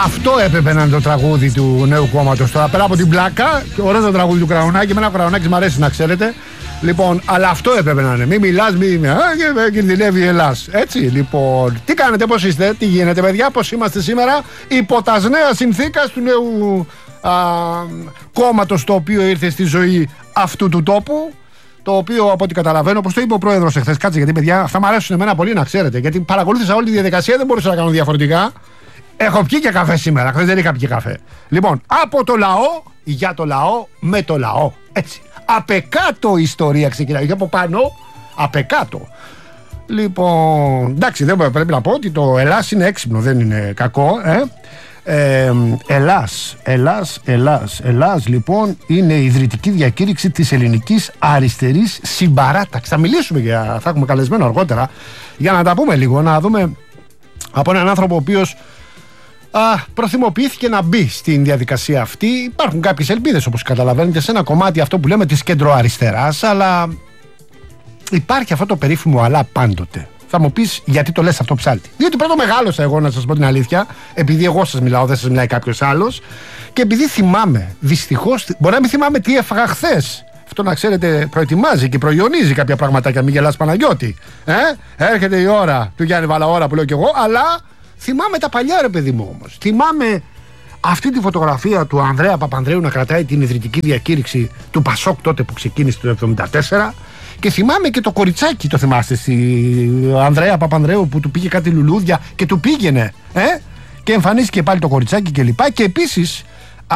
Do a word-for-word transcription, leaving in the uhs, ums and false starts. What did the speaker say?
Αυτό έπρεπε να είναι το τραγούδι του νέου κόμματος. Τώρα πέρα από την πλάκα, ωραίο το τραγούδι του Κραουνάκη. Εμένα ο Κραουνάκης μου αρέσει να ξέρετε. Λοιπόν, αλλά αυτό έπρεπε να είναι. Μην μιλάς, μην. Α, και κινδυνεύει η Ελλάς. Έτσι, λοιπόν. Τι κάνετε, πώς είστε, τι γίνεται, παιδιά, πώς είμαστε σήμερα, υπό τα νέα συνθήκας του νέου κόμματος το οποίο ήρθε στη ζωή αυτού του τόπου. Το οποίο από ό,τι καταλαβαίνω, όπως το είπε ο πρόεδρος εχθές, κάτσε γιατί παιδιά, αυτά μου αρέσουν εμένα πολύ να ξέρετε. Γιατί παρακολούθησα όλη τη διαδικασία, δεν μπορούσα να κάνω διαφορετικά. Έχω πιει και καφέ σήμερα, χθες δεν είχα πιει καφέ. Λοιπόν, από το λαό, για το λαό, με το λαό. Έτσι. Απεκάτω ιστορία ξεκινάει. Και από πάνω, απεκάτω. Λοιπόν, εντάξει, δεν πρέπει να πω ότι το Ελλάς είναι έξυπνο, δεν είναι κακό. Ε. Ε, Ελλάς, Ελλάς, Ελλάς, Ελλάς λοιπόν είναι η ιδρυτική διακήρυξη της ελληνικής αριστερής συμπαράταξης. Θα μιλήσουμε για, θα έχουμε καλεσμένο αργότερα για να τα πούμε λίγο, να δούμε από έναν άνθρωπο ο οποίος α, προθυμοποιήθηκε να μπει στην διαδικασία αυτή. Υπάρχουν κάποιες ελπίδες όπως καταλαβαίνετε σε ένα κομμάτι αυτό που λέμε της κεντροαριστεράς, αλλά υπάρχει αυτό το περίφημο αλλά πάντοτε. Θα μου πεις γιατί το λες αυτό ψάλτη. Διότι πρώτο μεγάλωσα εγώ, να σας πω την αλήθεια, επειδή εγώ σας μιλάω, δεν σας μιλάει κάποιος άλλος, και επειδή θυμάμαι, δυστυχώς, μπορεί να μην θυμάμαι τι έφαγα χθες. Αυτό να ξέρετε προετοιμάζει και προϊονίζει κάποια πραγματάκια, μην γελάς Παναγιώτη. Ε? Έρχεται η ώρα του Γιάννη Βαλαώρα που λέω κι εγώ, αλλά θυμάμαι τα παλιά ρε παιδί μου όμως. Θυμάμαι αυτή τη φωτογραφία του Ανδρέα Παπανδρέου να κρατάει την ιδρυτική διακήρυξη του Πασόκ τότε που ξεκίνησε το εβδομήντα τέσσερα. Και θυμάμαι και το κοριτσάκι, το θυμάστε, στη Ανδρέα Παπανδρέου που του πήγε κάτι λουλούδια και του πήγαινε. Ε? Και εμφανίστηκε πάλι το κοριτσάκι και λοιπά. Και επίσης